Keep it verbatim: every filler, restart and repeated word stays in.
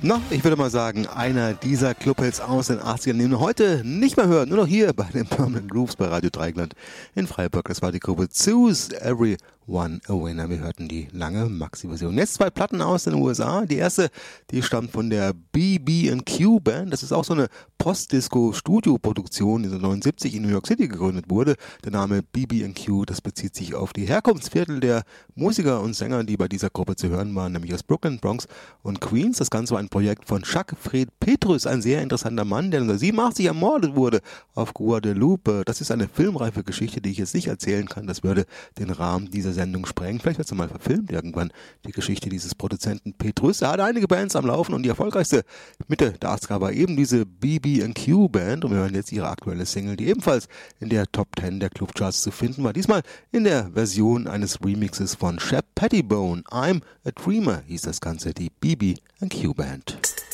Na, ich würde mal sagen, einer dieser Clubhits aus den achtzigern, den wir heute nicht mehr hören, nur noch hier bei den Permanent Grooves bei Radio Dreieckland in Freiburg. Das war die Gruppe Choose Everyone a Winner. Wir hörten die lange Maxi-Version. Jetzt zwei Platten aus den U S A. Die erste, die stammt von der B B and Q Band. Das ist auch so eine Post-Disco-Studio-Produktion, die neunzehnhundertneunundsiebzig in New York City gegründet wurde. Der Name B B and Q, das bezieht sich auf die Herkunftsviertel der Musiker und Sänger, die bei dieser Gruppe zu hören waren, nämlich aus Brooklyn, Bronx und Queens. Das Ganze war ein Projekt von Jacques Fred Petrus, ein sehr interessanter Mann, der neunzehnhundertsiebenundachtzig ermordet wurde auf Guadeloupe. Das ist eine filmreife Geschichte, die ich jetzt nicht erzählen kann. Das würde den Rahmen dieser Sendung sprengen. Vielleicht wird es mal verfilmt irgendwann, die Geschichte dieses Produzenten Petrus. Er hatte einige Bands am Laufen und die erfolgreichste Mitte der achtziger war eben diese B B and Q Band. Und wir hören jetzt ihre aktuelle Single, die ebenfalls in der Top Ten der Clubcharts zu finden war. Diesmal in der Version eines Remixes von Shep Pettibone. I'm a Dreamer hieß das Ganze, die B B and Q Band.